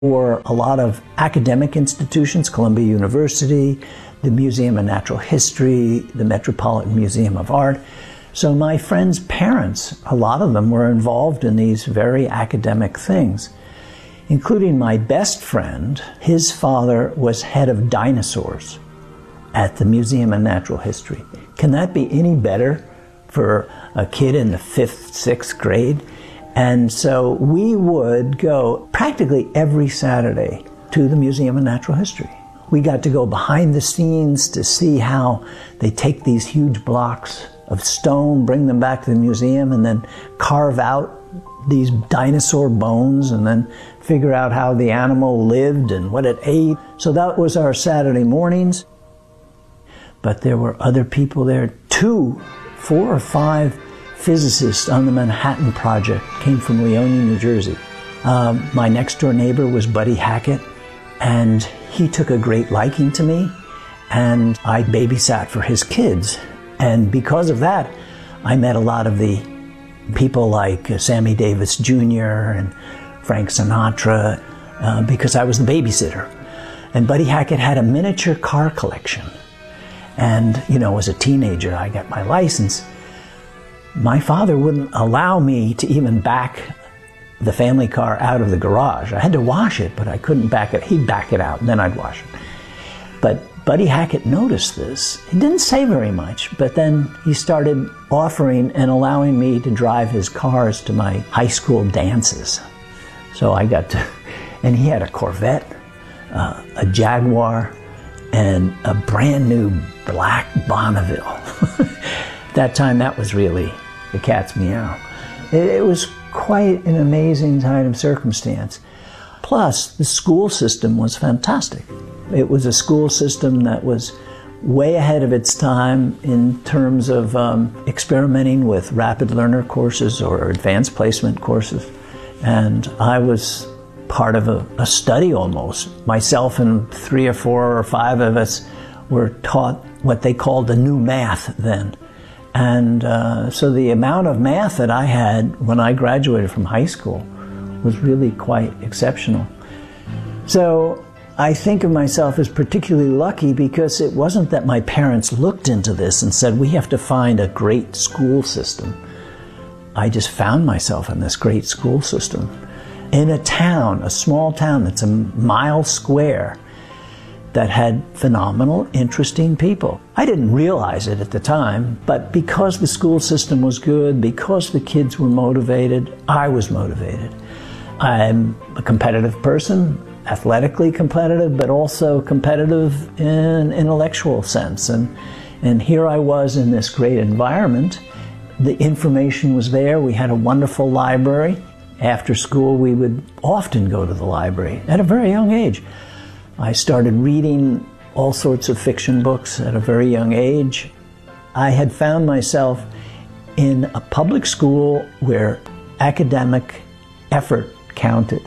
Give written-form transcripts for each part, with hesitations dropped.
for a lot of academic institutions, Columbia University, the Museum of Natural History, the Metropolitan Museum of Art. So my friends' parents, a lot of them were involved in these very academic things, including my best friend. His father was head of dinosaurs at the Museum of Natural History. Can that be any better for a kid in the 5th, 6th grade? And so we would go practically every Saturday to the Museum of Natural History. We got to go behind the scenes to see how they take these huge blocks of stone, bring them back to the museum, and then carve out these dinosaur bones and then figure out how the animal lived and what it ate. So that was our Saturday mornings. But there were other people there, 4 or 5 physicists on the Manhattan Project came from Leonia, New Jersey. My next door neighbor was Buddy Hackett, and he took a great liking to me, and I babysat for his kids. And because of that, I met a lot of the people like Sammy Davis Jr. and Frank Sinatra, because I was the babysitter. And Buddy Hackett had a miniature car collection. And, you know, as a teenager, I got my license. My father wouldn't allow me to even back the family car out of the garage. I had to wash it, but I couldn't back it. He'd back it out, and then I'd wash it. But Buddy Hackett noticed this. He didn't say very much, but then he started offering and allowing me to drive his cars to my high school dances. So I got to, and he had a Corvette, a Jaguar, and a brand new black Bonneville. That time, that was really the cat's meow. It was quite an amazing kind of circumstance. Plus, the school system was fantastic. It was a school system that was way ahead of its time in terms of experimenting with rapid learner courses or advanced placement courses. And I was part of a study almost. Myself and 3 or 4 or 5 of us were taught what they called the new math then. And so the amount of math that I had when I graduated from high school was really quite exceptional. So I think of myself as particularly lucky because it wasn't that my parents looked into this and said, we have to find a great school system. I just found myself in this great school system. In a town, a small town that's a mile square, that had phenomenal, interesting people. I didn't realize it at the time, but because the school system was good, because the kids were motivated, I was motivated. I'm a competitive person, athletically competitive, but also competitive in an intellectual sense. And here I was in this great environment. The information was there. We had a wonderful library. After school, we would often go to the library at a very young age. I started reading all sorts of fiction books at a very young age. I had found myself in a public school where academic effort counted.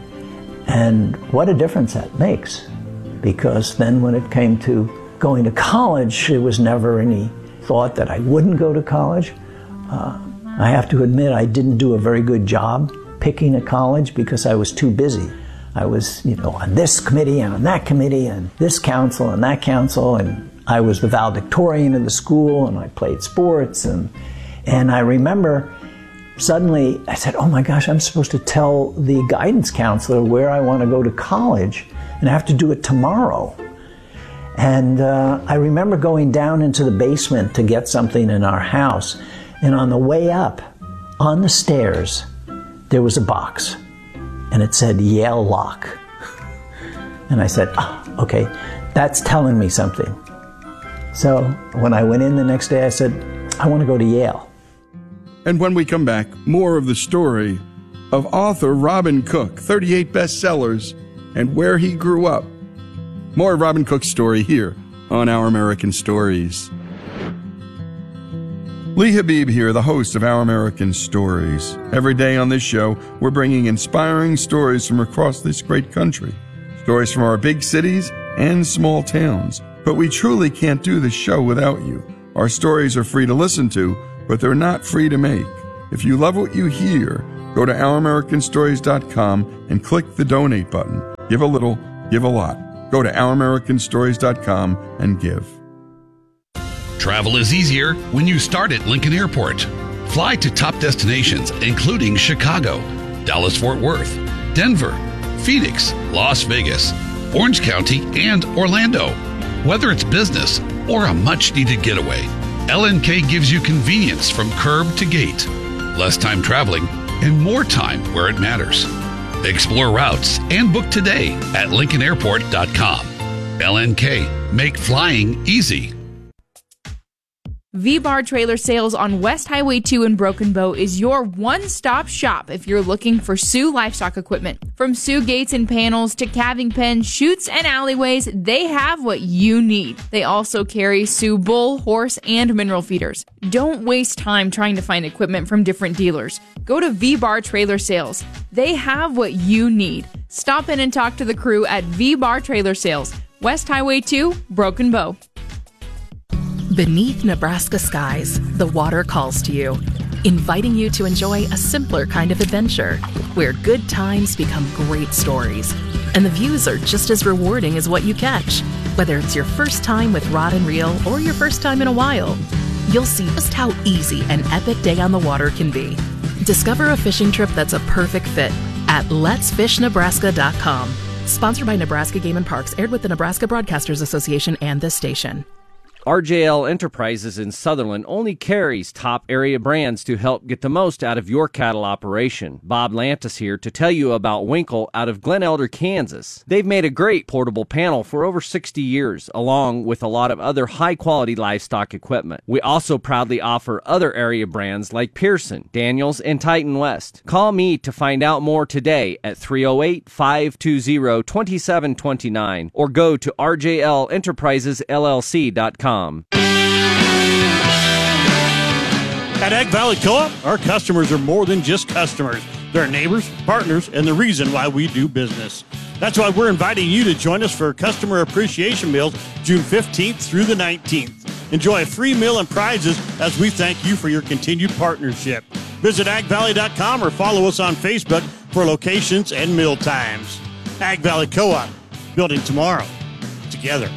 And what a difference that makes. Because then when it came to going to college, there was never any thought that I wouldn't go to college. I have to admit I didn't do a very good job picking a college because I was too busy. I was, on this committee and on that committee and this council and that council, and I was the valedictorian of the school, and I played sports, and I remember suddenly I said, oh my gosh, I'm supposed to tell the guidance counselor where I want to go to college, and I have to do it tomorrow. And I remember going down into the basement to get something in our house, and on the way up, on the stairs, there was a box. And it said Yale Lock. And I said, oh, okay, that's telling me something. So when I went in the next day, I said, I want to go to Yale. And when we come back, more of the story of author Robin Cook, 38 bestsellers, and where he grew up. More of Robin Cook's story here on Our American Stories. Lee Habib here, the host of Our American Stories. Every day on this show, we're bringing inspiring stories from across this great country. Stories from our big cities and small towns. But we truly can't do this show without you. Our stories are free to listen to, but they're not free to make. If you love what you hear, Go to OurAmericanStories.com and click the donate button. Give a little, give a lot. Go to OurAmericanStories.com and give. Travel is easier when you start at Lincoln Airport. Fly to top destinations including Chicago, Dallas-Fort Worth, Denver, Phoenix, Las Vegas, Orange County, and Orlando. Whether it's business or a much-needed getaway, LNK gives you convenience from curb to gate, less time traveling, and more time where it matters. Explore routes and book today at LincolnAirport.com. LNK, make flying easy. V-Bar Trailer Sales on West Highway 2 in Broken Bow is your one-stop shop if you're looking for Sioux livestock equipment. From Sioux gates and panels to calving pens, chutes, and alleyways, they have what you need. They also carry Sioux bull, horse, and mineral feeders. Don't waste time trying to find equipment from different dealers. Go to V-Bar Trailer Sales. They have what you need. Stop in and talk to the crew at V-Bar Trailer Sales, West Highway 2, Broken Bow. Beneath Nebraska skies, the water calls to you, inviting you to enjoy a simpler kind of adventure where good times become great stories. And the views are just as rewarding as what you catch. Whether it's your first time with rod and reel or your first time in a while, you'll see just how easy an epic day on the water can be. Discover a fishing trip that's a perfect fit at letsfishnebraska.com. Sponsored by Nebraska Game and Parks, aired with the Nebraska Broadcasters Association and this station. RJL Enterprises in Sutherland only carries top area brands to help get the most out of your cattle operation. Bob Lantis here to tell you about Winkle out of Glen Elder, Kansas. They've made a great portable panel for over 60 years, along with a lot of other high-quality livestock equipment. We also proudly offer other area brands like Pearson, Daniels, and Titan West. Call me to find out more today at 308-520-2729 or go to rjlenterprisesllc.com. At Ag Valley Co-op, our customers are more than just customers. They're neighbors, partners, and the reason why we do business. That's why we're inviting you to join us for Customer Appreciation Meals June 15th through the 19th. Enjoy a free meal and prizes as we thank you for your continued partnership. Visit agvalley.com or follow us on Facebook for locations and meal times. Ag Valley Co-op, building tomorrow together.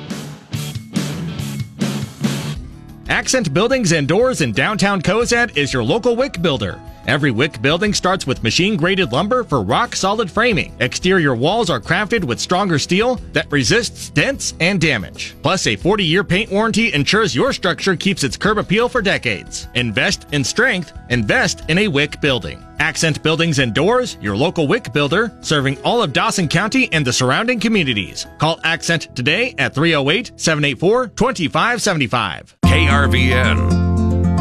Accent Buildings and Doors in downtown Cozad is your local WIC builder. Every WIC building starts with machine-graded lumber for rock-solid framing. Exterior walls are crafted with stronger steel that resists dents and damage. Plus, a 40-year paint warranty ensures your structure keeps its curb appeal for decades. Invest in strength. Invest in a WIC building. Accent Buildings and Doors, your local WIC builder, serving all of Dawson County and the surrounding communities. Call Accent today at 308-784-2575. KRVN.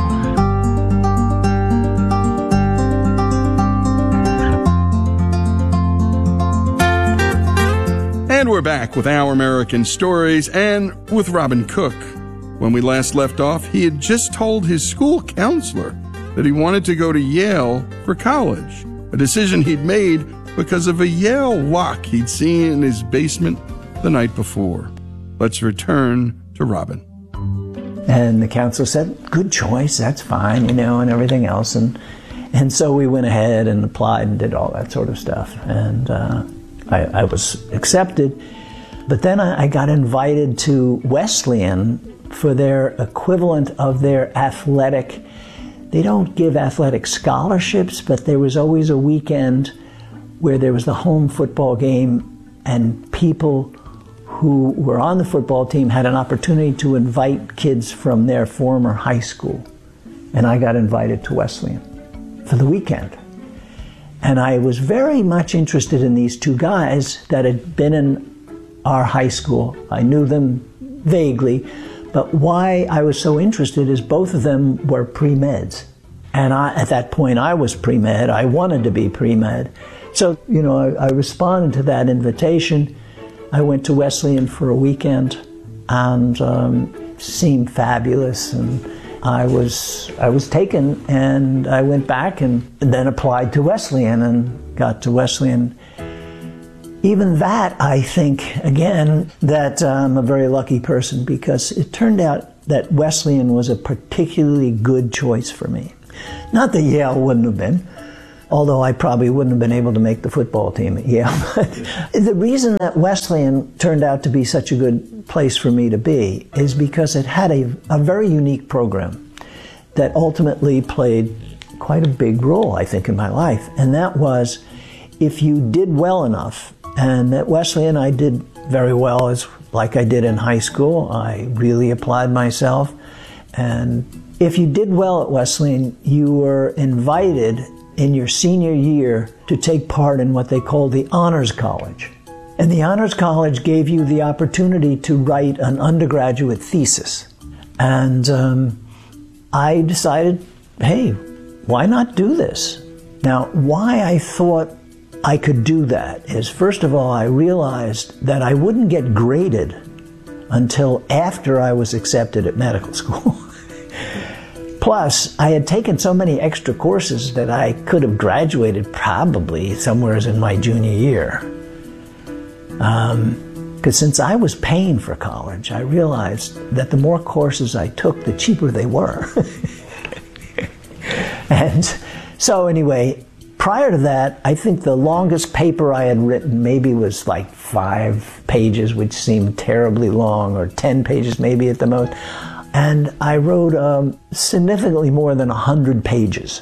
And we're back with Our American Stories and with Robin Cook. When we last left off, he had just told his school counselor that he wanted to go to Yale for college, a decision he'd made because of a Yale lock he'd seen in his basement the night before. Let's return to Robin. And the counselor said, good choice, that's fine, and everything else. And so we went ahead and applied and did all that sort of stuff. And I was accepted. But then I got invited to Wesleyan for their equivalent of their athletic. They don't give athletic scholarships, but there was always a weekend where there was the home football game, and people who were on the football team had an opportunity to invite kids from their former high school. And I got invited to Wesleyan for the weekend. And I was very much interested in these two guys that had been in our high school. I knew them vaguely, but why I was so interested is both of them were pre-meds. And at that point, I was pre-med. I wanted to be pre-med. So, I responded to that invitation. I went to Wesleyan for a weekend and seemed fabulous. And I was taken, and I went back and then applied to Wesleyan and got to Wesleyan. Even that, I think, again, that I'm a very lucky person, because it turned out that Wesleyan was a particularly good choice for me. Not that Yale wouldn't have been, although I probably wouldn't have been able to make the football team at Yale. But the reason that Wesleyan turned out to be such a good place for me to be is because it had a very unique program that ultimately played quite a big role, I think, in my life. And that was, if you did well enough, and at Wesleyan I did very well, as like I did in high school. I really applied myself. And if you did well at Wesleyan, you were invited in your senior year to take part in what they call the Honors College. And the Honors College gave you the opportunity to write an undergraduate thesis. And I decided, hey, why not do this? Now, why I thought I could do that is, first of all, I realized that I wouldn't get graded until after I was accepted at medical school. Plus, I had taken so many extra courses that I could have graduated probably somewhere in my junior year. Because since I was paying for college, I realized that the more courses I took, the cheaper they were. And so anyway, prior to that, I think the longest paper I had written maybe was like 5 pages, which seemed terribly long, or 10 pages maybe at the most. And I wrote significantly more than 100 pages.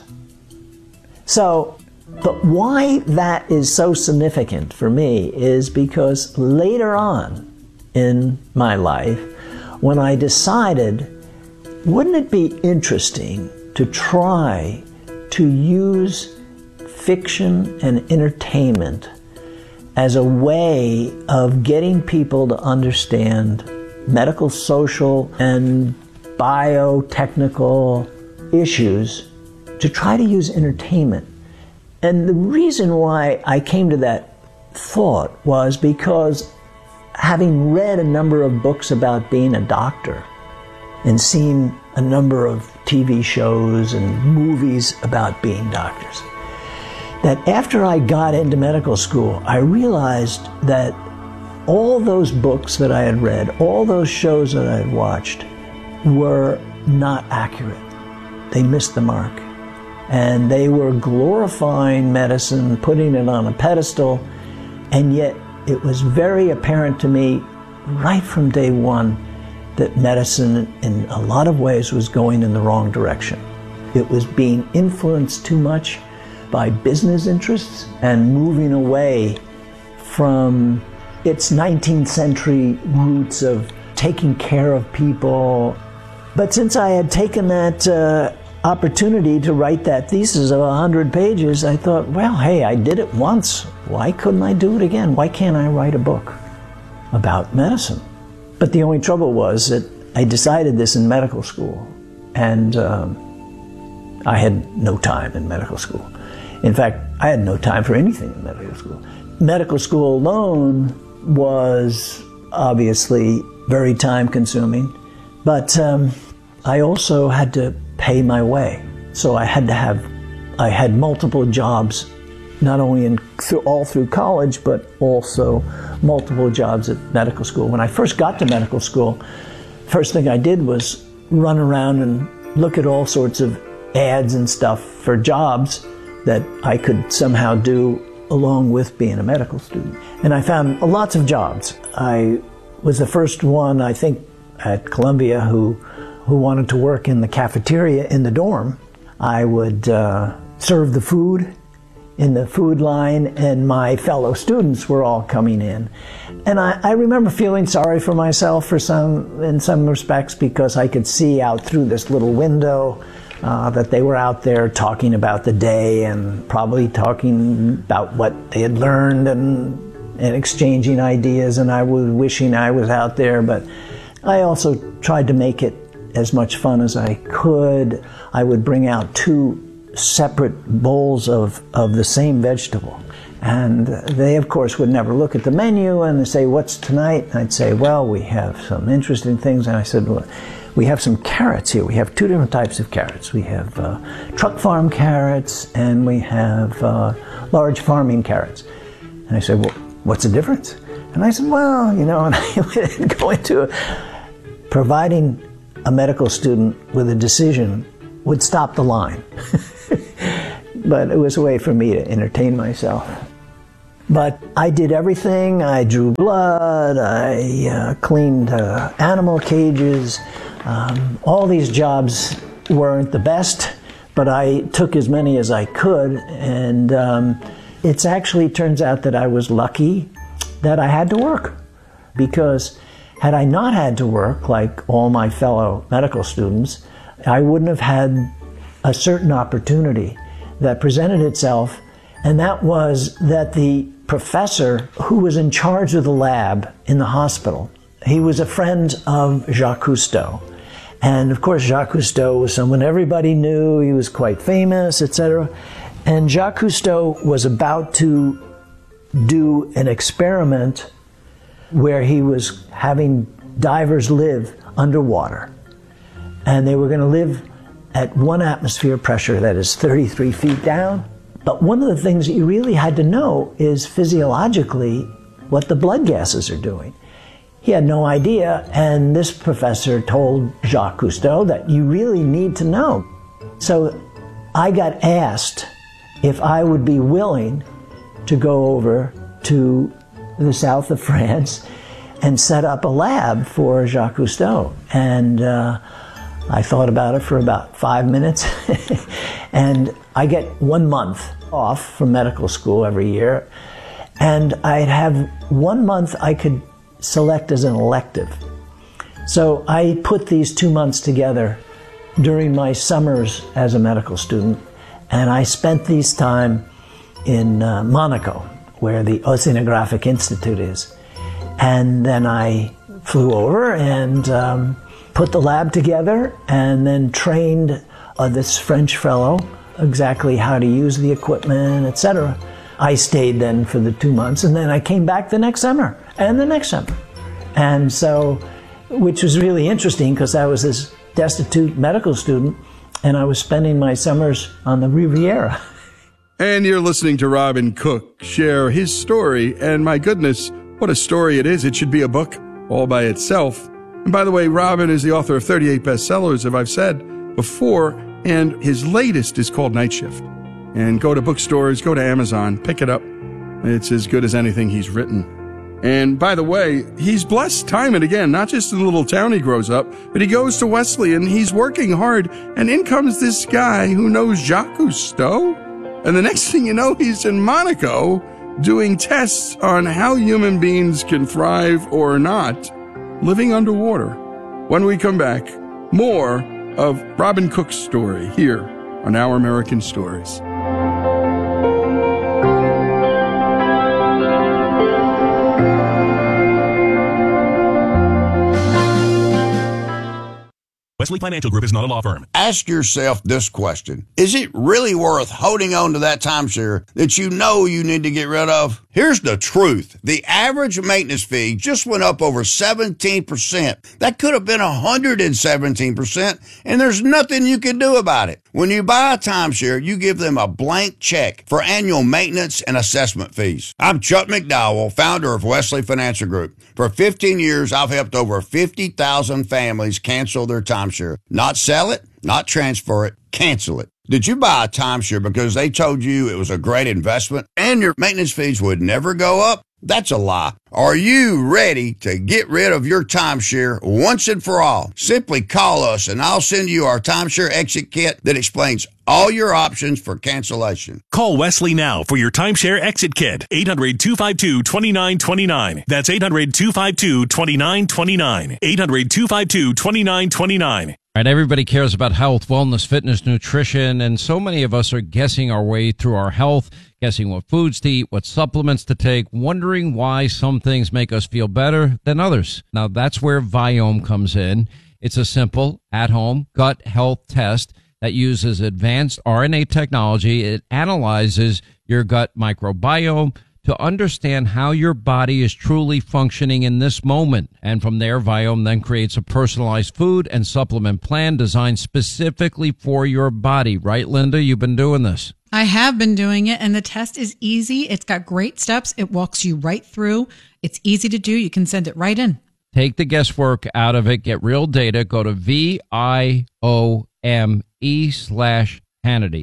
So, but why that is so significant for me is because later on in my life, when I decided, wouldn't it be interesting to try to use fiction and entertainment as a way of getting people to understand medical, social, and biotechnical issues, to try to use entertainment. And the reason why I came to that thought was because, having read a number of books about being a doctor and seen a number of TV shows and movies about being doctors, that after I got into medical school, I realized that all those books that I had read, all those shows that I had watched, were not accurate. They missed the mark. And they were glorifying medicine, putting it on a pedestal, and yet it was very apparent to me right from day one that medicine in a lot of ways was going in the wrong direction. It was being influenced too much by business interests and moving away from its 19th century roots of taking care of people. But since I had taken that opportunity to write that thesis of 100 pages, I thought, well, hey, I did it once. Why couldn't I do it again? Why can't I write a book about medicine? But the only trouble was that I decided this in medical school, and I had no time in medical school. In fact, I had no time for anything in medical school. Medical school alone was obviously very time-consuming, but I also had to pay my way. So I had multiple jobs, not only all through college, but also multiple jobs at medical school. When I first got to medical school, first thing I did was run around and look at all sorts of ads and stuff for jobs that I could somehow do along with being a medical student. And I found lots of jobs. I was the first one, I think, at Columbia who wanted to work in the cafeteria in the dorm. I would serve the food in the food line, and my fellow students were all coming in. And I remember feeling sorry for myself in some respects, because I could see out through this little window that they were out there talking about the day and probably talking about what they had learned and exchanging ideas, and I was wishing I was out there. But I also tried to make it as much fun as I could. I would bring out 2 separate bowls of the same vegetable. And they, of course, would never look at the menu and they'd say, "What's tonight?" And I'd say, "Well, we have some interesting things." And I said, "Well, we have some carrots here. We have 2 different types of carrots. We have truck farm carrots, and we have large farming carrots." And I said, "Well, what's the difference?" And I said, "Well, you know," and I would go into providing a medical student with a decision would stop the line. but it was a way for me to entertain myself. But I did everything. I drew blood, I cleaned animal cages. All these jobs weren't the best, but I took as many as I could, and it actually turns out that I was lucky that I had to work, because had I not had to work like all my fellow medical students, I wouldn't have had a certain opportunity that presented itself, and that was that the professor who was in charge of the lab in the hospital, he was a friend of Jacques Cousteau. And of course, Jacques Cousteau was someone everybody knew. He was quite famous, etc. And Jacques Cousteau was about to do an experiment where he was having divers live underwater. And they were going to live at 1 atmosphere pressure, that is 33 feet down. But one of the things that you really had to know is physiologically what the blood gases are doing. He had no idea, and this professor told Jacques Cousteau that you really need to know. So I got asked if I would be willing to go over to the south of France and set up a lab for Jacques Cousteau. And I thought about it for about 5 minutes, and I get 1 month off from medical school every year, and I'd have 1 month I could select as an elective. So I put these 2 months together during my summers as a medical student, and I spent these time in Monaco, where the Oceanographic Institute is. And then I flew over and put the lab together, and then trained this French fellow exactly how to use the equipment, etc. I stayed then for the 2 months, and then I came back the next summer, and the next summer. And so, which was really interesting, because I was this destitute medical student, and I was spending my summers on the Riviera. And you're listening to Robin Cook share his story, and my goodness, what a story it is. It should be a book all by itself. And by the way, Robin is the author of 38 bestsellers, as I've said before, and his latest is called Night Shift. And go to bookstores, go to Amazon, pick it up. It's as good as anything he's written. And by the way, he's blessed time and again, not just in the little town he grows up, but he goes to Wesley and he's working hard, and in comes this guy who knows Jacques Cousteau. And the next thing you know, he's in Monaco doing tests on how human beings can thrive or not living underwater. When we come back, more of Robin Cook's story here on Our American Stories. Wesley Financial Group is not a law firm. Ask yourself this question. Is it really worth holding on to that timeshare that you know you need to get rid of? Here's the truth. The average maintenance fee just went up over 17%. That could have been 117%, and there's nothing you can do about it. When you buy a timeshare, you give them a blank check for annual maintenance and assessment fees. I'm Chuck McDowell, founder of Wesley Financial Group. For 15 years, I've helped over 50,000 families cancel their timeshare. Not sell it, not transfer it, cancel it. Did you buy a timeshare because they told you it was a great investment and your maintenance fees would never go up? That's a lie. Are you ready to get rid of your timeshare once and for all? Simply call us and I'll send you our timeshare exit kit that explains all your options for cancellation. Call Wesley now for your timeshare exit kit. 800-252-2929. That's 800-252-2929. 800-252-2929. All right, everybody cares about health, wellness, fitness, nutrition, and so many of us are guessing our way through our health, guessing what foods to eat, what supplements to take, wondering why some things make us feel better than others. Now, that's where Viome comes in. It's a simple, at-home gut health test that uses advanced RNA technology. It analyzes your gut microbiome to understand how your body is truly functioning in this moment. And from there, Viome then creates a personalized food and supplement plan designed specifically for your body. Right, Linda? You've been doing this. I have been doing it, and the test is easy. It's got great steps. It walks you right through. It's easy to do. You can send it right in. Take the guesswork out of it. Get real data. Go to VIOME/Hannity.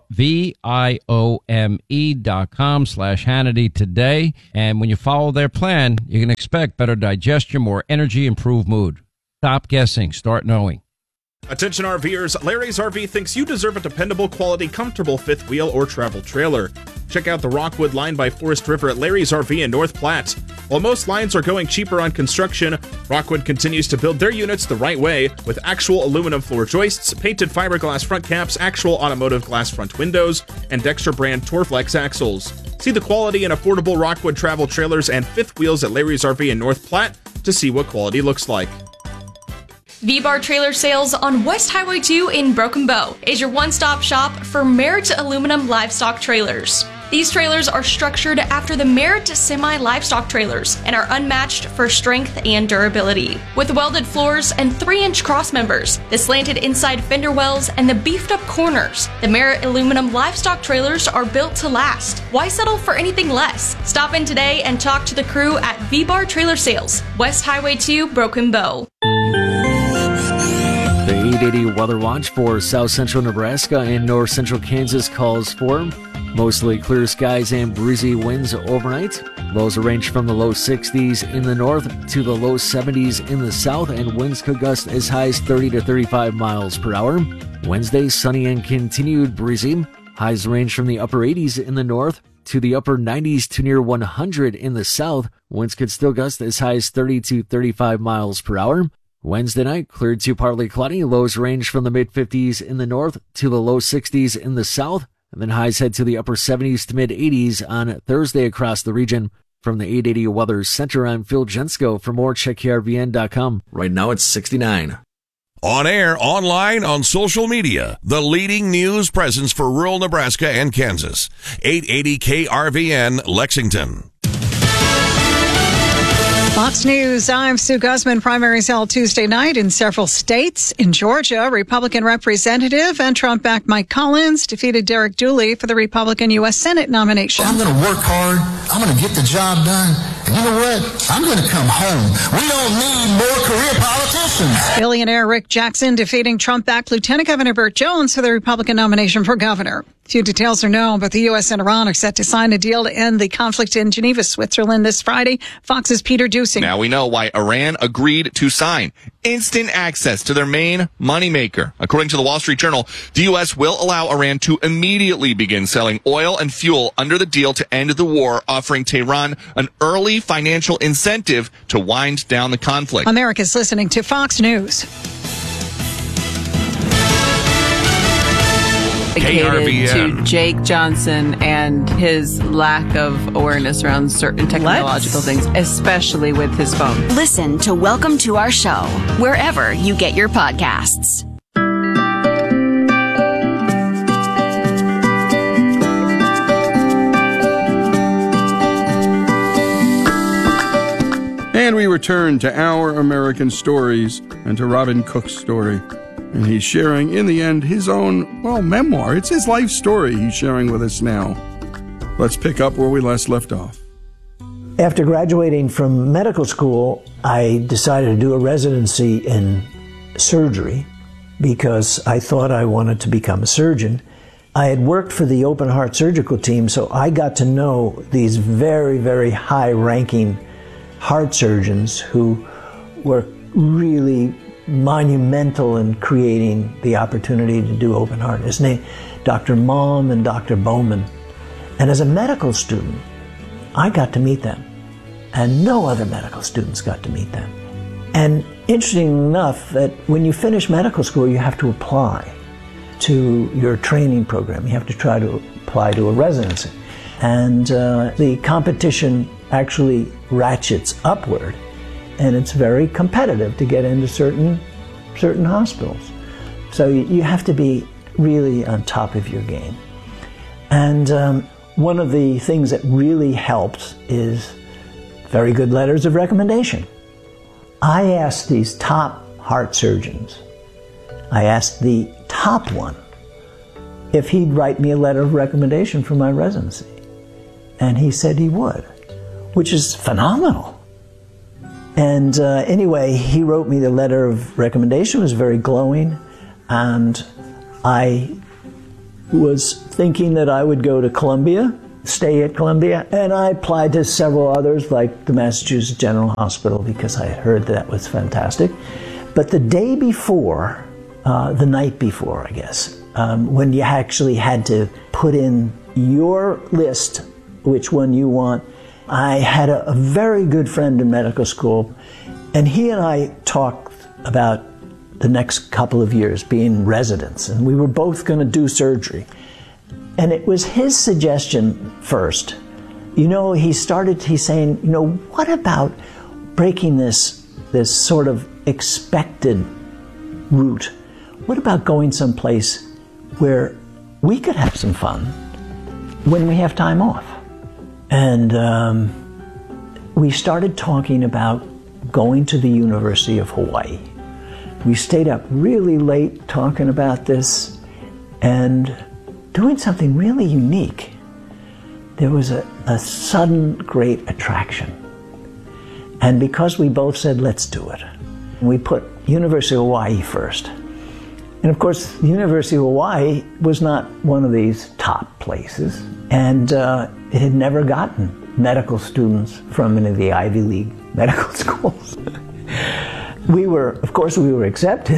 VIOME.com/Hannity today. And when you follow their plan, you can expect better digestion, more energy, improved mood. Stop guessing. Start knowing. Attention RVers, Larry's RV thinks you deserve a dependable, quality, comfortable fifth wheel or travel trailer. Check out the Rockwood line by Forest River at Larry's RV in North Platte. While most lines are going cheaper on construction, Rockwood continues to build their units the right way with actual aluminum floor joists, painted fiberglass front caps, actual automotive glass front windows, and Dexter brand Torflex axles. See the quality and affordable Rockwood travel trailers and fifth wheels at Larry's RV in North Platte to see what quality looks like. V-Bar Trailer Sales on West Highway 2 in Broken Bow is your one-stop shop for Merritt aluminum livestock trailers. These trailers are structured after the Merritt semi-livestock trailers and are unmatched for strength and durability. With welded floors and 3-inch cross members, the slanted inside fender wells, and the beefed-up corners, the Merritt aluminum livestock trailers are built to last. Why settle for anything less? Stop in today and talk to the crew at V-Bar Trailer Sales, West Highway 2, Broken Bow. The 880 weather watch for south central Nebraska and north central Kansas calls for mostly clear skies and breezy winds overnight. Lows range from the low 60s in the north to the low 70s in the south, and winds could gust as high as 30 to 35 miles per hour. Wednesday, sunny and continued breezy. Highs range from the upper 80s in the north to the upper 90s to near 100 in the south. Winds could still gust as high as 30 to 35 miles per hour. Wednesday night, cleared to partly cloudy. Lows range from the mid-50s in the north to the low 60s in the south. And then highs head to the upper 70s to mid-80s on Thursday across the region. From the 880 Weather Center, I'm Phil Jensko. For more, check KRVN.com. Right now it's 69. On air, online, on social media, the leading news presence for rural Nebraska and Kansas. 880 KRVN, Lexington. Fox News, I'm Sue Guzman. Primaries held Tuesday night in several states. In Georgia, Republican Representative and Trump-backed Mike Collins defeated Derek Dooley for the Republican U.S. Senate nomination. I'm going to work hard. I'm going to get the job done. And you know what? I'm going to come home. We don't need more career politicians. Billionaire Rick Jackson defeating Trump-backed Lieutenant Governor Burt Jones for the Republican nomination for governor. Few details are known, but the U.S. and Iran are set to sign a deal to end the conflict in Geneva, Switzerland this Friday. Fox's Peter Dusing. Now we know why Iran agreed to sign instant access to their main moneymaker. According to the Wall Street Journal, the U.S. will allow Iran to immediately begin selling oil and fuel under the deal to end the war, offering Tehran an early financial incentive to wind down the conflict. America's listening to Fox News. To Jake Johnson and his lack of awareness around certain technological things, especially with his phone. Listen to Welcome to Our Show wherever you get your podcasts. And we return to Our American Stories and to Robin Cook's story. And he's sharing, in the end, his own, memoir. It's his life story he's sharing with us now. Let's pick up where we last left off. After graduating from medical school, I decided to do a residency in surgery because I thought I wanted to become a surgeon. I had worked for the open heart surgical team, so I got to know these very, very high-ranking heart surgeons who were really monumental in creating the opportunity to do open heart. His name, Dr. Malm and Dr. Bowman. And as a medical student, I got to meet them. And no other medical students got to meet them. And interesting enough that when you finish medical school, you have to apply to your training program. You have to try to apply to a residency. And the competition actually ratchets upward. And it's very competitive to get into certain hospitals. So you have to be really on top of your game. And one of the things that really helps is very good letters of recommendation. I asked these top heart surgeons, I asked the top one if he'd write me a letter of recommendation for my residency. And he said he would, which is phenomenal. And anyway, he wrote me the letter of recommendation. It was very glowing, and I was thinking that I would go to Columbia, stay at Columbia, and I applied to several others like the Massachusetts General Hospital because I had heard that was fantastic. But the day before, the night before, I guess, when you actually had to put in your list, which one you want, I had a very good friend in medical school, and he and I talked about the next couple of years being residents, and we were both going to do surgery. And it was his suggestion first. He's saying, what about breaking this sort of expected route? What about going someplace where we could have some fun when we have time off? And we started talking about going to the University of Hawaii. We stayed up really late talking about this and doing something really unique. There was a sudden great attraction. And because we both said, let's do it, we put University of Hawaii first. And of course, the University of Hawaii was not one of these top places. And it had never gotten medical students from any of the Ivy League medical schools. We were accepted.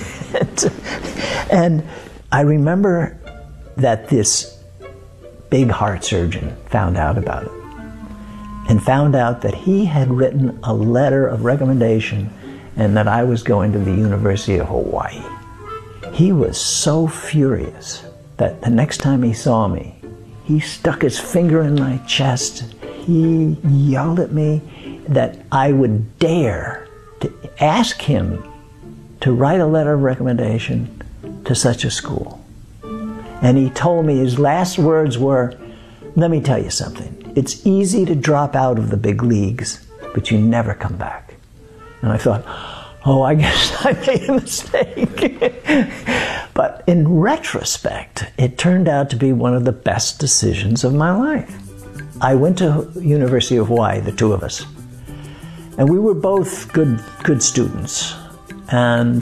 And I remember that this big heart surgeon found out about it and found out that he had written a letter of recommendation and that I was going to the University of Hawaii. He was so furious that the next time he saw me, he stuck his finger in my chest. He yelled at me that I would dare to ask him to write a letter of recommendation to such a school. And he told me, his last words were, let me tell you something. It's easy to drop out of the big leagues, but you never come back. And I thought, oh, I guess I made a mistake. But in retrospect, it turned out to be one of the best decisions of my life. I went to University of Hawaii, the two of us, and we were both good students. And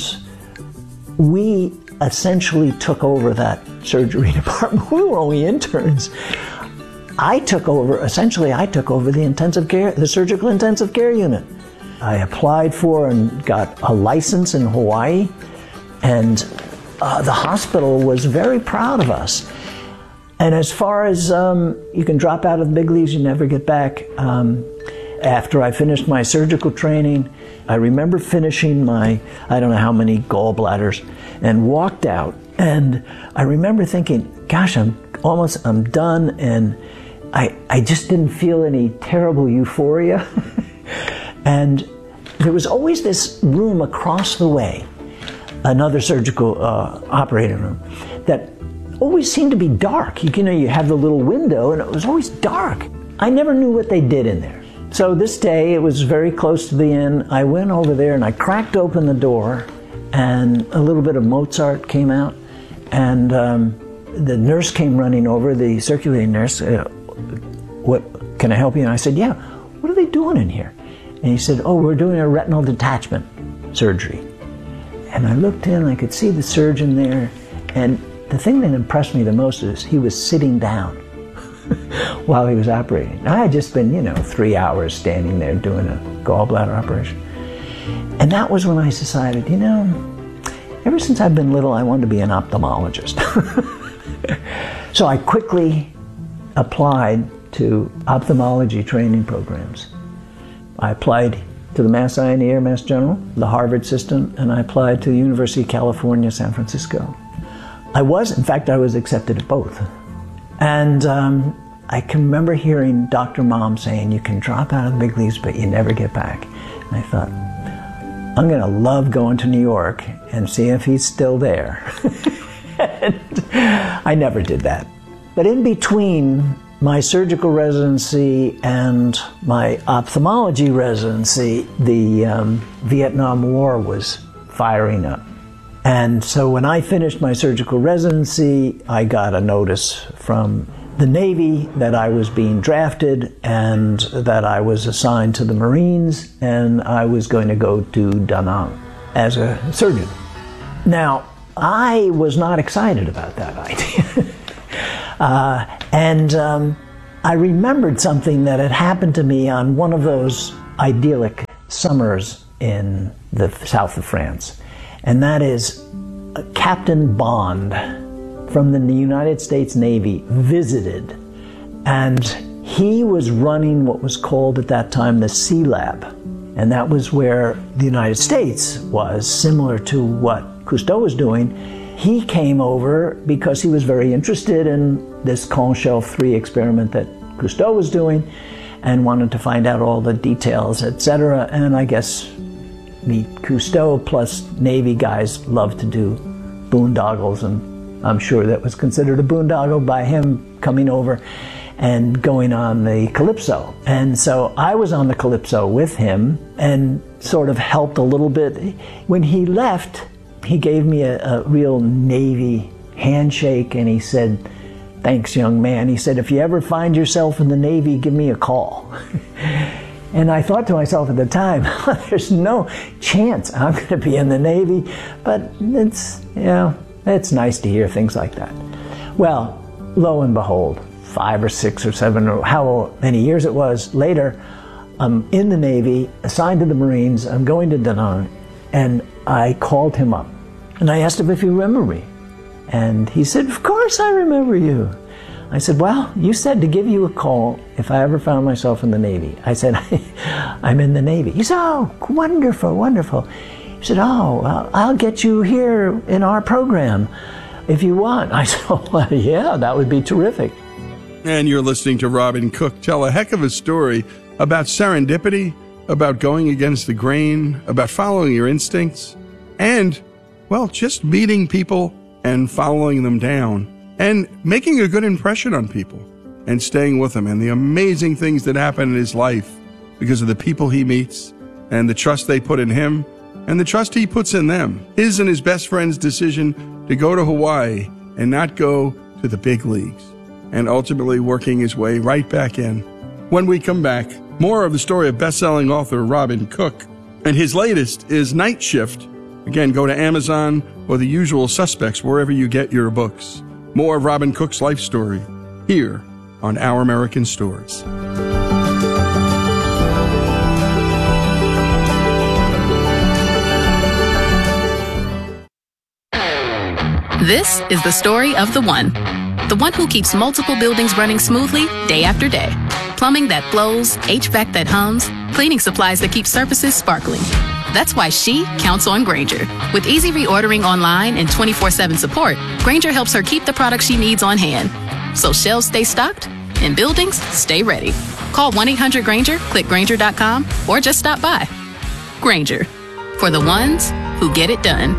we essentially took over that surgery department. We were only interns. I took over the intensive care, the surgical intensive care unit. I applied for and got a license in Hawaii, and the hospital was very proud of us. And as far as you can drop out of the big leagues, you never get back. After I finished my surgical training, I remember finishing my, I don't know how many gallbladders, and walked out. And I remember thinking, gosh, I'm done, and I just didn't feel any terrible euphoria. And there was always this room across the way, another surgical operating room, that always seemed to be dark. You have the little window, and it was always dark. I never knew what they did in there. So this day, it was very close to the end. I went over there and I cracked open the door, and a little bit of Mozart came out, and the nurse came running over, the circulating nurse. What, can I help you? And I said, yeah. What are they doing in here? And he said, oh, we're doing a retinal detachment surgery. And I looked in, I could see the surgeon there, and the thing that impressed me the most is he was sitting down while he was operating. I had just been, 3 hours standing there doing a gallbladder operation. And that was when I decided, ever since I've been little, I wanted to be an ophthalmologist. So I quickly applied to ophthalmology training programs. I applied to the Mass Eye and Ear, Mass General, the Harvard system, and I applied to the University of California, San Francisco. I was accepted at both. And I can remember hearing Dr. Mom saying, you can drop out of the big leagues, but you never get back. And I thought, I'm going to love going to New York and see if he's still there. And I never did that. But in between my surgical residency and my ophthalmology residency, the Vietnam War was firing up. And so when I finished my surgical residency, I got a notice from the Navy that I was being drafted and that I was assigned to the Marines, and I was going to go to Da Nang as a surgeon. Now, I was not excited about that idea. I remembered something that had happened to me on one of those idyllic summers in the south of France. And that is Captain Bond from the United States Navy visited. And he was running what was called at that time the Sea Lab. And that was where the United States was, similar to what Cousteau was doing. He came over because he was very interested in this Conshelf 3 experiment that Cousteau was doing and wanted to find out all the details, etc. And I guess the Cousteau plus Navy guys loved to do boondoggles, and I'm sure that was considered a boondoggle by him coming over and going on the Calypso. And so I was on the Calypso with him and sort of helped a little bit. When he left, he gave me a real Navy handshake, and he said, "Thanks, young man." He said, "If you ever find yourself in the Navy, give me a call." And I thought to myself at the time, there's no chance I'm going to be in the Navy, but it's nice to hear things like that. Well, lo and behold, 5 or 6 or 7 or how many years it was later, I'm in the Navy, assigned to the Marines. I'm going to Da Nang, and I called him up. And I asked him if he remembered me. And he said, "Of course I remember you." I said, "Well, you said to give you a call if I ever found myself in the Navy." I said, "I'm in the Navy." He said, "Oh, wonderful, wonderful." He said, "Oh, well, I'll get you here in our program if you want." I said, "Oh, well, yeah, that would be terrific." And you're listening to Robin Cook tell a heck of a story about serendipity, about going against the grain, about following your instincts, and, well, just meeting people and following them down and making a good impression on people and staying with them, and the amazing things that happen in his life because of the people he meets and the trust they put in him and the trust he puts in them. His and his best friend's decision to go to Hawaii and not go to the big leagues, and ultimately working his way right back in. When we come back, more of the story of best-selling author Robin Cook, and his latest is Night Shift. Again, go to Amazon or the usual suspects wherever you get your books. More of Robin Cook's life story here on Our American Stories. This is the story of the one who keeps multiple buildings running smoothly day after day. Plumbing that flows, HVAC that hums, cleaning supplies that keep surfaces sparkling. That's why she counts on Grainger. With easy reordering online and 24/7 support, Grainger helps her keep the products she needs on hand. So shelves stay stocked and buildings stay ready. Call 1-800-GRAINGER, click Grainger.com, or just stop by. Grainger, for the ones who get it done.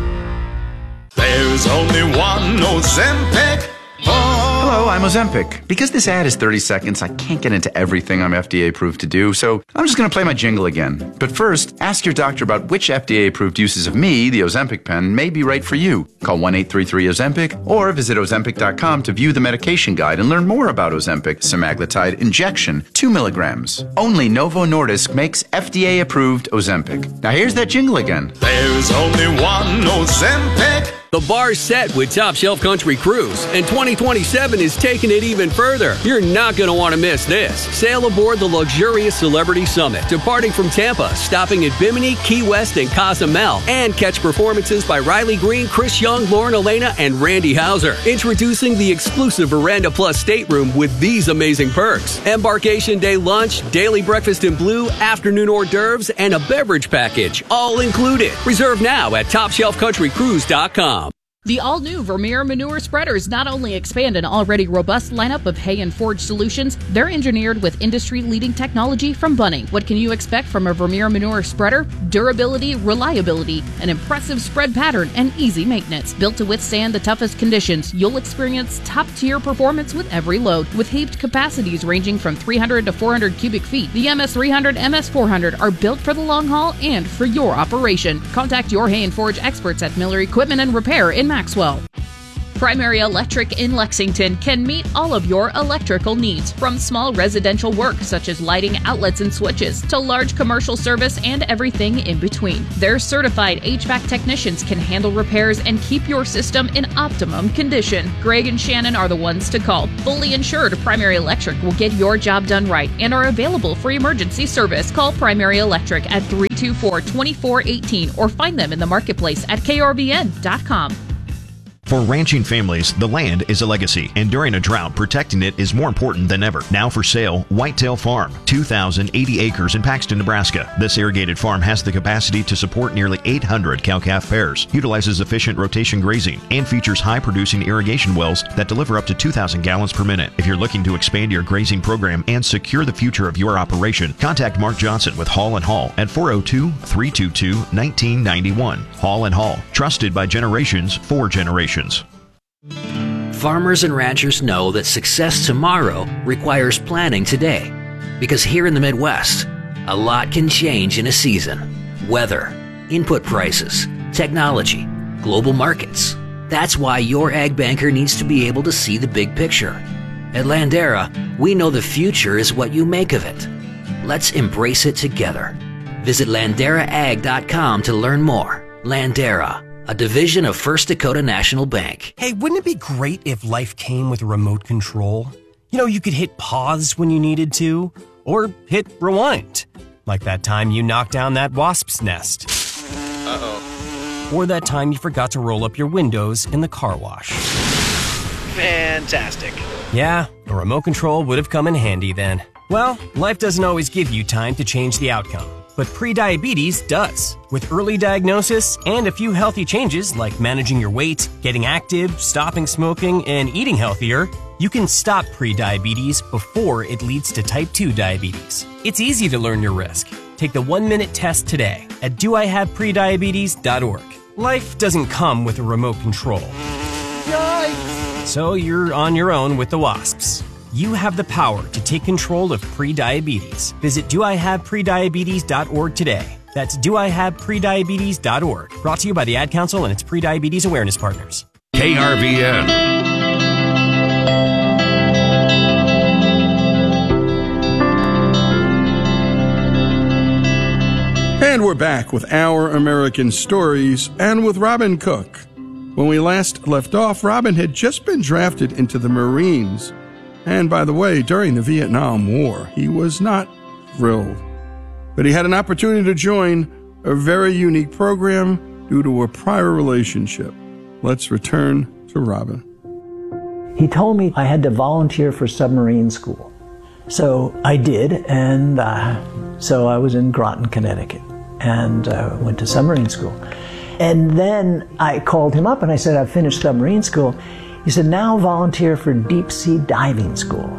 There's only one Ozempic. Hello, I'm Ozempic. Because this ad is 30 seconds, I can't get into everything I'm FDA approved to do, so I'm just going to play my jingle again. But first, ask your doctor about which FDA approved uses of me, the Ozempic pen, may be right for you. Call 1-833-OZEMPIC or visit Ozempic.com to view the medication guide and learn more about Ozempic semaglutide injection, 2 milligrams. Only Novo Nordisk makes FDA approved Ozempic. Now here's that jingle again. There's only one Ozempic. The bar's set with Top Shelf Country Cruise, and 2027 is taking it even further. You're not going to want to miss this. Sail aboard the luxurious Celebrity Summit, departing from Tampa, stopping at Bimini, Key West, and Cozumel, and catch performances by Riley Green, Chris Young, Lauren Elena, and Randy Houser. Introducing the exclusive Veranda Plus stateroom with these amazing perks: embarkation day lunch, daily breakfast in blue, afternoon hors d'oeuvres, and a beverage package, all included. Reserve now at TopShelfCountryCruise.com. The all-new Vermeer Manure Spreaders not only expand an already robust lineup of hay and forage solutions, they're engineered with industry-leading technology from Bunning. What can you expect from a Vermeer Manure Spreader? Durability, reliability, an impressive spread pattern, and easy maintenance. Built to withstand the toughest conditions, you'll experience top-tier performance with every load. With heaped capacities ranging from 300 to 400 cubic feet, the MS300, MS400 are built for the long haul and for your operation. Contact your hay and forage experts at Miller Equipment and Repair in Maxwell. Primary Electric in Lexington can meet all of your electrical needs, from small residential work such as lighting outlets and switches to large commercial service and everything in between. Their certified HVAC technicians can handle repairs and keep your system in optimum condition. Greg and Shannon are the ones to call. Fully insured, Primary Electric will get your job done right and are available for emergency service. Call Primary Electric at 324-2418 or find them in the marketplace at krvn.com. For ranching families, the land is a legacy, and during a drought, protecting it is more important than ever. Now for sale, Whitetail Farm, 2,080 acres in Paxton, Nebraska. This irrigated farm has the capacity to support nearly 800 cow-calf pairs, utilizes efficient rotation grazing, and features high-producing irrigation wells that deliver up to 2,000 gallons per minute. If you're looking to expand your grazing program and secure the future of your operation, contact Mark Johnson with Hall & Hall at 402-322-1991. Hall & Hall, trusted by generations for generations. Farmers and ranchers know that success tomorrow requires planning today. Because here in the Midwest, a lot can change in a season. Weather, input prices, technology, global markets. That's why your ag banker needs to be able to see the big picture. At Landera, we know the future is what you make of it. Let's embrace it together. Visit LanderaAg.com to learn more. Landera, a division of First Dakota National Bank. Hey, wouldn't it be great if life came with a remote control? You know, you could hit pause when you needed to, or hit rewind. Like that time you knocked down that wasp's nest. Uh-oh. Or that time you forgot to roll up your windows in the car wash. Fantastic. Yeah, a remote control would have come in handy then. Well, life doesn't always give you time to change the outcome. But prediabetes does. With early diagnosis and a few healthy changes like managing your weight, getting active, stopping smoking, and eating healthier, you can stop prediabetes before it leads to type 2 diabetes. It's easy to learn your risk. Take the 1-minute test today at doihaveprediabetes.org. Life doesn't come with a remote control. Yikes! So you're on your own with the wasps. You have the power to take control of prediabetes. Visit doihaveprediabetes.org today. That's doihaveprediabetes.org. Brought to you by the Ad Council and its Prediabetes Awareness Partners. KRVN. And we're back with Our American Stories and with Robin Cook. When we last left off, Robin had just been drafted into the Marines. And by the way, during the Vietnam War, he was not thrilled. But he had an opportunity to join a very unique program due to a prior relationship. Let's return to Robin. He told me I had to volunteer for submarine school. So I did, and so I was in Groton, Connecticut, and went to submarine school. And then I called him up and I said, I've finished submarine school. He said, now volunteer for deep sea diving school.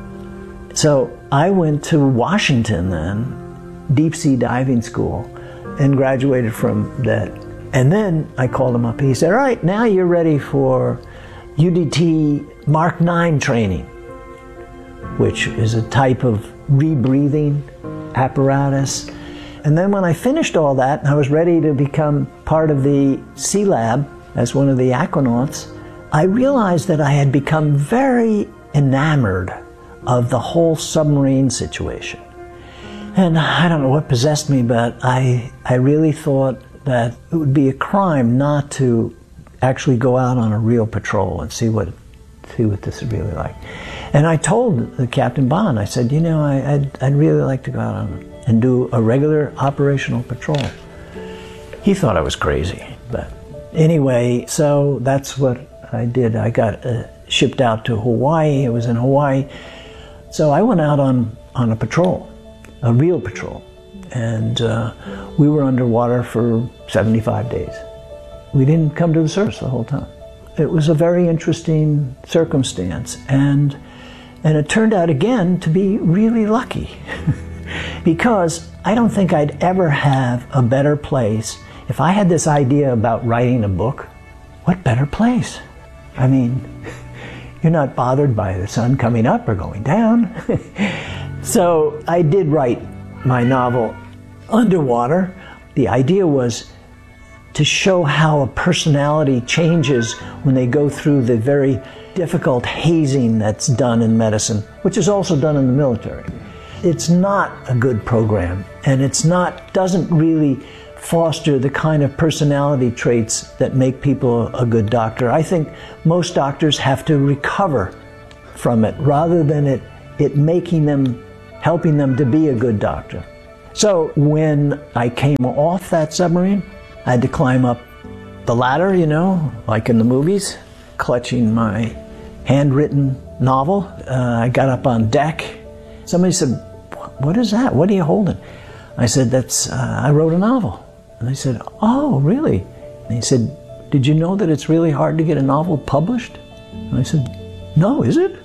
So I went to Washington then, deep sea diving school, and graduated from that. And then I called him up and he said, all right, now you're ready for UDT Mark 9 training, which is a type of rebreathing apparatus. And then when I finished all that and I was ready to become part of the Sea Lab as one of the aquanauts, I realized that I had become very enamored of the whole submarine situation. And I don't know what possessed me, but I really thought that it would be a crime not to actually go out on a real patrol and see what this is really like. And I told the Captain Bond, I said, you know, I'd really like to go out on and do a regular operational patrol. He thought I was crazy, but anyway, so that's what I did. I got shipped out to Hawaii. I was in Hawaii. So I went out on a patrol, a real patrol. And we were underwater for 75 days. We didn't come to the surface the whole time. It was a very interesting circumstance. And it turned out again to be really lucky. Because I don't think I'd ever have a better place. If I had this idea about writing a book, what better place? I mean, you're not bothered by the sun coming up or going down. So I did write my novel underwater. The idea was to show how a personality changes when they go through the very difficult hazing that's done in medicine, which is also done in the military. It's not a good program, and doesn't really foster the kind of personality traits that make people a good doctor. I think most doctors have to recover from it rather than it helping them to be a good doctor. So when I came off that submarine, I had to climb up the ladder, like in the movies, clutching my handwritten novel. I got up on deck. Somebody said, "What is that? What are you holding?" I said, I wrote a novel. And they said, "Oh, really?" And he said, "Did you know that it's really hard to get a novel published?" And I said, "No, is it?"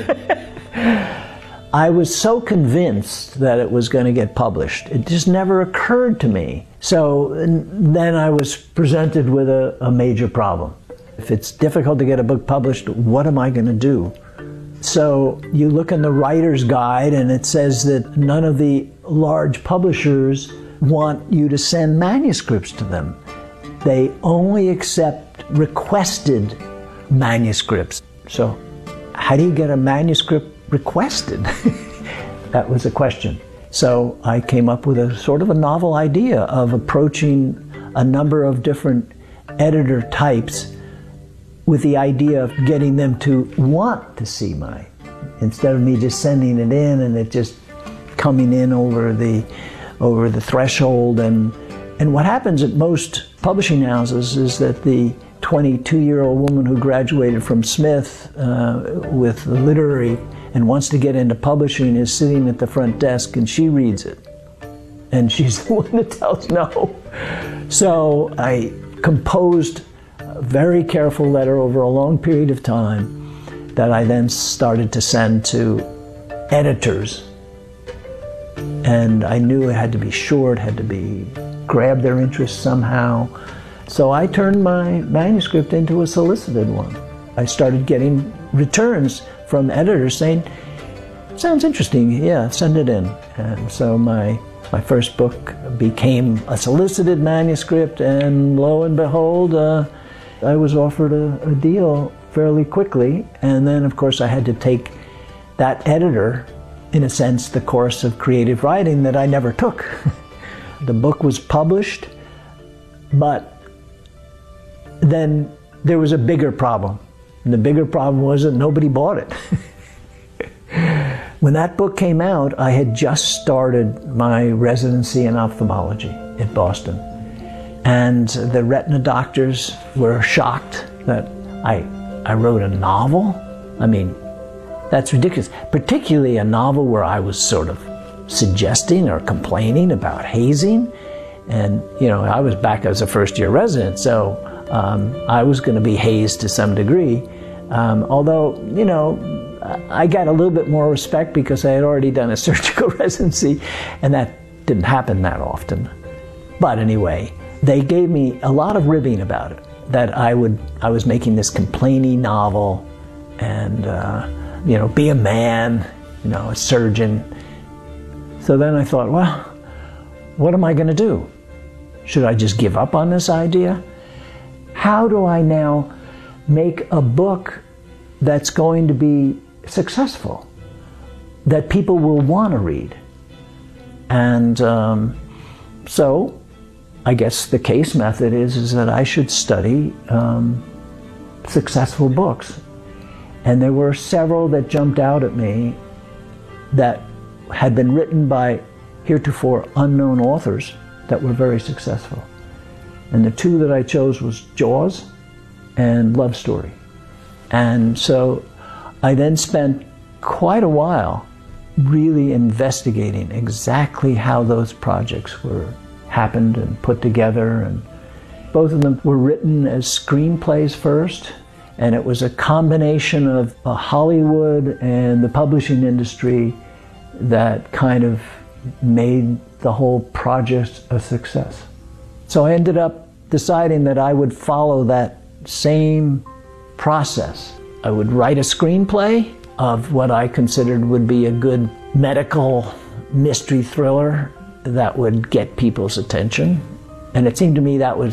I was so convinced that it was going to get published. It just never occurred to me. So then I was presented with a major problem. If it's difficult to get a book published, what am I going to do? So you look in the writer's guide and it says that none of the large publishers want you to send manuscripts to them. They only accept requested manuscripts. So how do you get a manuscript requested? That was a question. So I came up with a sort of a novel idea of approaching a number of different editor types with the idea of getting them to want to see instead of me just sending it in and it just coming in over the threshold. And what happens at most publishing houses is that the 22-year-old woman who graduated from Smith with literary and wants to get into publishing is sitting at the front desk and she reads it. And she's the one that tells no. So I composed a very careful letter over a long period of time that I then started to send to editors. And I knew it had to be short, had to grab their interest somehow. So I turned my manuscript into a solicited one. I started getting returns from editors saying, "Sounds interesting, yeah, send it in." And so my first book became a solicited manuscript, and lo and behold, I was offered a deal fairly quickly. And then, of course, I had to take that editor, in a sense, the course of creative writing that I never took. The book was published, but then there was a bigger problem. And the bigger problem was that nobody bought it. When that book came out, I had just started my residency in ophthalmology at Boston. And the retina doctors were shocked that I wrote a novel. I mean, that's ridiculous. Particularly a novel where I was sort of suggesting or complaining about hazing. And, I was back as a first-year resident, so I was going to be hazed to some degree. Although, I got a little bit more respect because I had already done a surgical residency, and that didn't happen that often. But anyway, they gave me a lot of ribbing about it, that I was making this complaining novel and, be a man, a surgeon. So then I thought, well, what am I going to do? Should I just give up on this idea? How do I now make a book that's going to be successful, that people will want to read? And so I guess the case method is that I should study successful books. And there were several that jumped out at me that had been written by heretofore unknown authors that were very successful. And the two that I chose was Jaws and Love Story. And so I then spent quite a while really investigating exactly how those projects happened and put together. And both of them were written as screenplays first, and it was a combination of Hollywood and the publishing industry that kind of made the whole project a success. So I ended up deciding that I would follow that same process. I would write a screenplay of what I considered would be a good medical mystery thriller that would get people's attention. And it seemed to me that was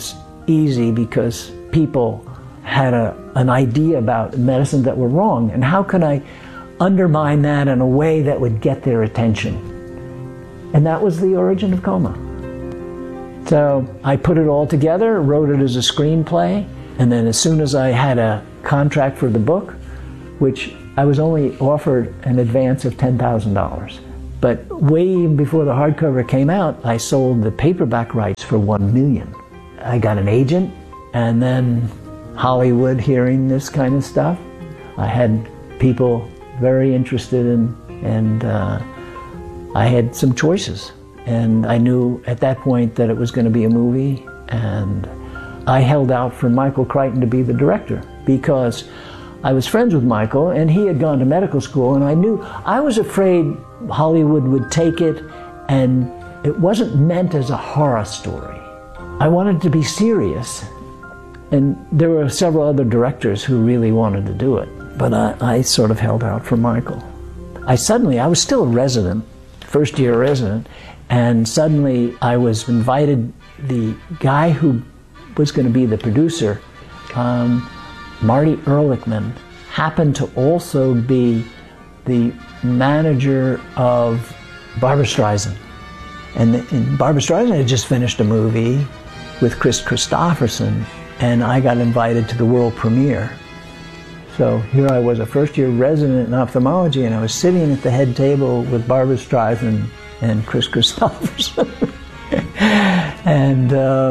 easy because people had an idea about medicine that were wrong. And how can I undermine that in a way that would get their attention? And that was the origin of Coma. So I put it all together, wrote it as a screenplay, and then as soon as I had a contract for the book, which I was only offered an advance of $10,000. But way before the hardcover came out, I sold the paperback rights for $1 million. I got an agent, and then Hollywood hearing this kind of stuff. I had people very interested in, and I had some choices. And I knew at that point that it was going to be a movie, and I held out for Michael Crichton to be the director because I was friends with Michael, and he had gone to medical school, and I was afraid Hollywood would take it, and it wasn't meant as a horror story. I wanted it to be serious, and there were several other directors who really wanted to do it, but I sort of held out for Michael. I was still a resident, first-year resident, and suddenly I was invited. The guy who was going to be the producer, Marty Ehrlichman, happened to also be the manager of Barbra Streisand. And Barbra Streisand had just finished a movie with Chris Christopherson, and I got invited to the world premiere. So here I was, a first-year resident in ophthalmology, and I was sitting at the head table with Barbra Streisand and Chris Christopherson. And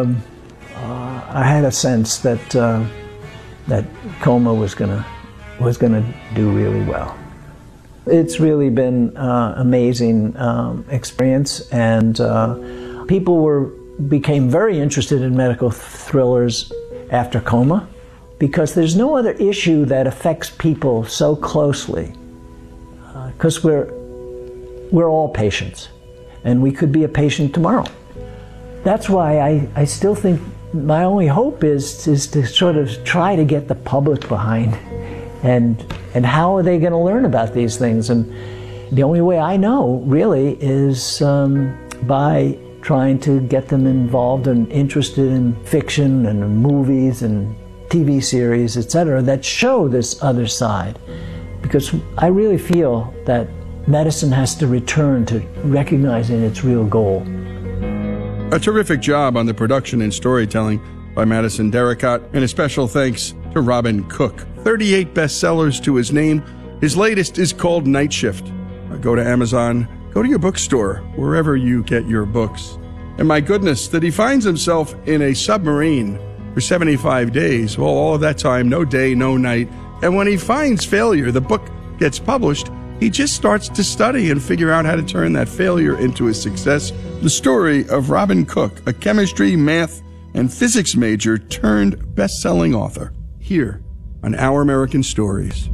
I had a sense that that Coma was gonna do really well. It's really been amazing experience, and people became very interested in medical thrillers after Coma, because there's no other issue that affects people so closely. Because we're all patients, and we could be a patient tomorrow. That's why I still think my only hope is to sort of try to get the public behind, and how are they going to learn about these things? And the only way I know really is by trying to get them involved and interested in fiction and movies and TV series, etc., that show this other side. Because I really feel that medicine has to return to recognizing its real goal. A terrific job on the production and storytelling by Madison Derricott, and a special thanks to Robin Cook. 38 bestsellers to his name. His latest is called Night Shift. Go to Amazon, go to your bookstore, wherever you get your books. And my goodness, that he finds himself in a submarine for 75 days. Well, all of that time, no day, no night. And when he finds failure, the book gets published, he just starts to study and figure out how to turn that failure into a success. The story of Robin Cook, a chemistry, math, and physics major turned best-selling author, here on Our American Stories.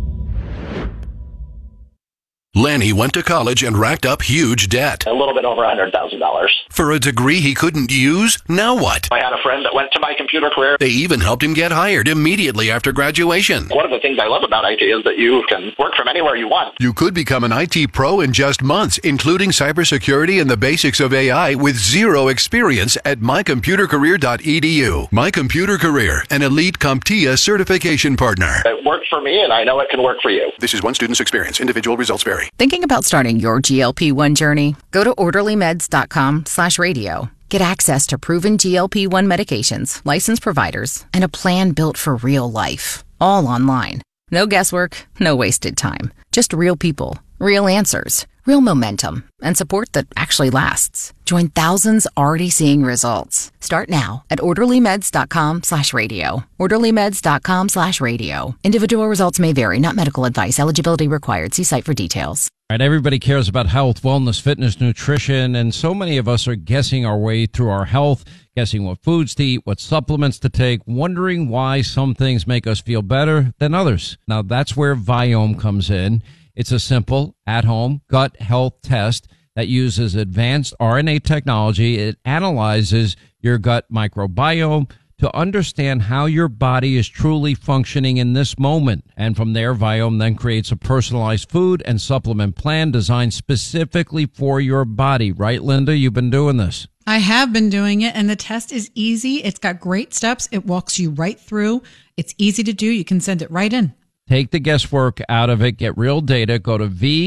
Lanny went to college and racked up huge debt. A little bit over $100,000. For a degree he couldn't use? Now what? I had a friend that went to My Computer Career. They even helped him get hired immediately after graduation. One of the things I love about IT is that you can work from anywhere you want. You could become an IT pro in just months, including cybersecurity and the basics of AI with zero experience at mycomputercareer.edu. My Computer Career, an elite CompTIA certification partner. It worked for me, and I know it can work for you. This is one student's experience. Individual results vary. Thinking about starting your GLP-1 journey? Go to orderlymeds.com/radio. Get access to proven GLP-1 medications, licensed providers, and a plan built for real life. All online. No guesswork, no wasted time. Just real people, real answers, real momentum, and support that actually lasts. Join thousands already seeing results. Start now at orderlymeds.com/radio. orderlymeds.com/radio. Individual results may vary, not medical advice. Eligibility required. See site for details. All right, everybody cares about health, wellness, fitness, nutrition, and so many of us are guessing our way through our health, guessing what foods to eat, what supplements to take, wondering why some things make us feel better than others. Now, that's where Viome comes in. It's a simple, at-home gut health test that uses advanced RNA technology. It analyzes your gut microbiome to understand how your body is truly functioning in this moment. And from there, Viome then creates a personalized food and supplement plan designed specifically for your body. Right, Linda? You've been doing this. I have been doing it, and the test is easy. It's got great steps. It walks you right through. It's easy to do. You can send it right in. Take the guesswork out of it. Get real data. Go to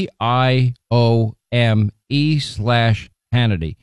VIOME/Hannity.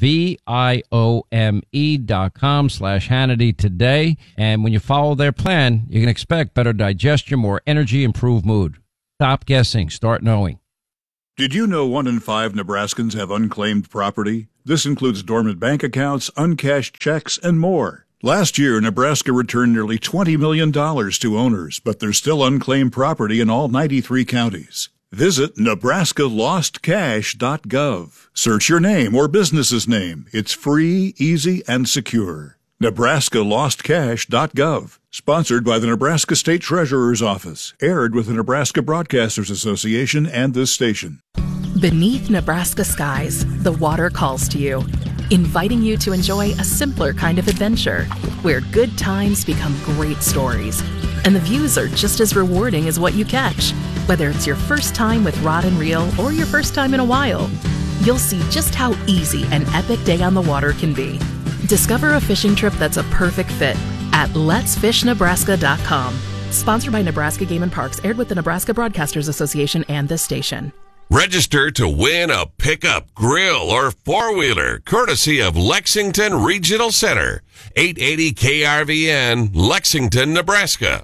VIOME.com/Hannity today. And when you follow their plan, you can expect better digestion, more energy, improved mood. Stop guessing. Start knowing. Did you know 1 in 5 Nebraskans have unclaimed property? This includes dormant bank accounts, uncashed checks, and more. Last year, Nebraska returned nearly $20 million to owners, but there's still unclaimed property in all 93 counties. Visit NebraskaLostCash.gov. Search your name or business's name. It's free, easy, and secure. NebraskaLostCash.gov. Sponsored by the Nebraska State Treasurer's Office. Aired with the Nebraska Broadcasters Association and this station. Beneath Nebraska skies, the water calls to you, inviting you to enjoy a simpler kind of adventure where good times become great stories. And the views are just as rewarding as what you catch. Whether it's your first time with rod and reel or your first time in a while, you'll see just how easy an epic day on the water can be. Discover a fishing trip that's a perfect fit at letsfishnebraska.com. Sponsored by Nebraska Game and Parks, aired with the Nebraska Broadcasters Association and this station. Register to win a pickup, grill, or four-wheeler, courtesy of Lexington Regional Center, 880 KRVN, Lexington, Nebraska.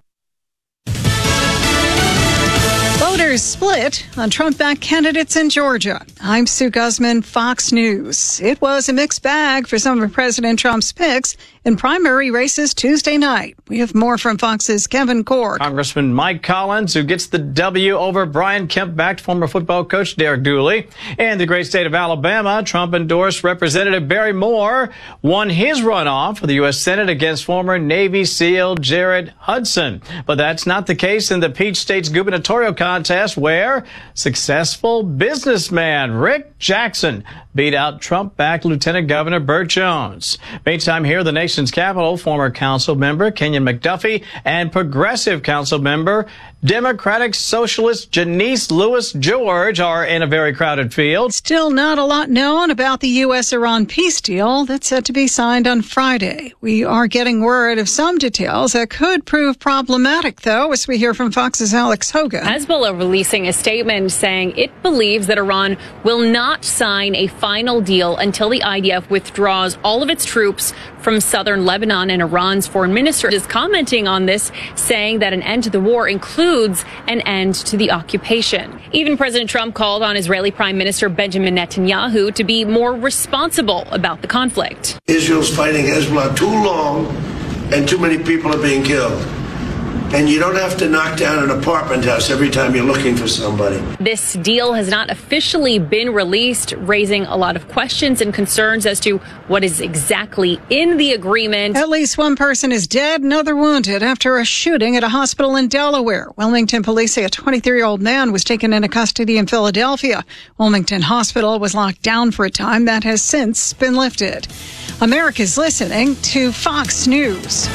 Voters split on Trump-backed candidates in Georgia. I'm Sue Guzman, Fox News. It was a mixed bag for some of President Trump's picks in primary races Tuesday night. We have more from Fox's Kevin Cork. Congressman Mike Collins, who gets the W over Brian Kemp-backed former football coach Derek Dooley. In the great state of Alabama, Trump-endorsed Representative Barry Moore won his runoff for the U.S. Senate against former Navy SEAL Jared Hudson. But that's not the case in the Peach State's gubernatorial contest, where successful businessman Rick Jackson beat out Trump-backed Lieutenant Governor Burt Jones. Meantime, here in the nation's capital, former council member Kenyon McDuffie and progressive council member Democratic Socialist Janice Lewis George are in a very crowded field. Still not a lot known about the U.S.-Iran peace deal that's set to be signed on Friday. We are getting word of some details that could prove problematic, though, as we hear from Fox's Alex Hogan. Hezbollah releasing a statement saying it believes that Iran will not sign a final deal until the IDF withdraws all of its troops from southern Lebanon, and Iran's foreign minister is commenting on this, saying that an end to the war includes an end to the occupation. Even President Trump called on Israeli Prime Minister Benjamin Netanyahu to be more responsible about the conflict. Israel's fighting Hezbollah too long, and too many people are being killed. And you don't have to knock down an apartment house every time you're looking for somebody. This deal has not officially been released, raising a lot of questions and concerns as to what is exactly in the agreement. At least one person is dead, another wounded after a shooting at a hospital in Delaware. Wilmington police say a 23-year-old man was taken into custody in Philadelphia. Wilmington Hospital was locked down for a time. That has since been lifted. America's listening to Fox News.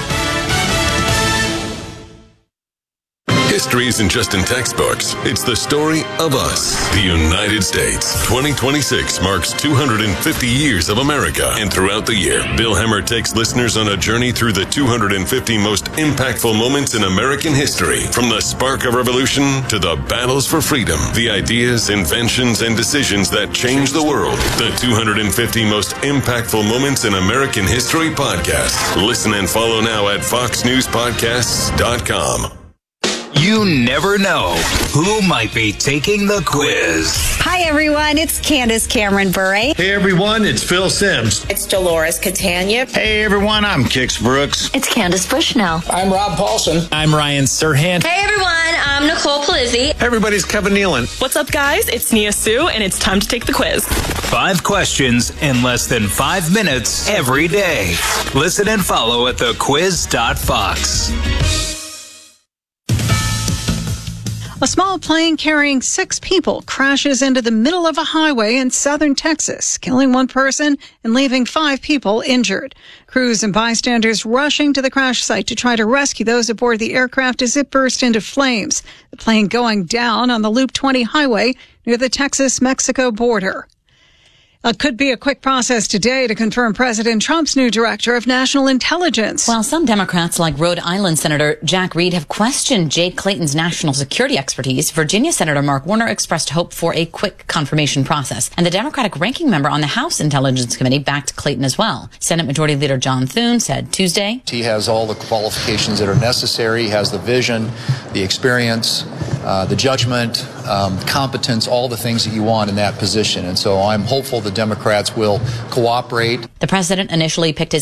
History isn't just in textbooks. It's the story of us, the United States. 2026 marks 250 years of America. And throughout the year, Bill Hemmer takes listeners on a journey through the 250 most impactful moments in American history. From the spark of revolution to the battles for freedom, the ideas, inventions, and decisions that changed the world. The 250 most impactful moments in American history podcast. Listen and follow now at foxnewspodcasts.com. You never know who might be taking the quiz. Hi, everyone. It's Candace Cameron Bure. Hey, everyone. It's Phil Sims. It's Dolores Catania. Hey, everyone. I'm Kix Brooks. It's Candace Bushnell. I'm Rob Paulson. I'm Ryan Serhant. Hey, everyone. I'm Nicole Palizzi. Hey, everybody's Kevin Nealon. What's up, guys? It's Nia Sue, and it's time to take the quiz. 5 questions in less than 5 minutes every day. Listen and follow at thequiz.fox. A small plane carrying 6 people crashes into the middle of a highway in southern Texas, killing 1 person and leaving 5 people injured. Crews and bystanders rushing to the crash site to try to rescue those aboard the aircraft as it burst into flames. The plane going down on the Loop 20 highway near the Texas-Mexico border. It could be a quick process today to confirm President Trump's new director of national intelligence. While some Democrats, like Rhode Island Senator Jack Reed, have questioned Jay Clayton's national security expertise, Virginia Senator Mark Warner expressed hope for a quick confirmation process. And the Democratic ranking member on the House Intelligence Committee backed Clayton as well. Senate Majority Leader John Thune said Tuesday, he has all the qualifications that are necessary. He has the vision, the experience, the judgment, competence, all the things that you want in that position. And so I'm hopeful the Democrats will cooperate. The president initially picked his